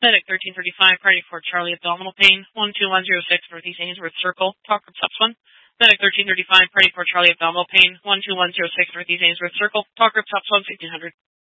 Medic 1335, priority for Charlie, abdominal pain, 12106, Northeast Ainsworth Circle, talk group subs 1. Medic 1335, priority for Charlie, abdominal pain, 12106, Northeast Ainsworth Circle, talk group subs 1, 1600.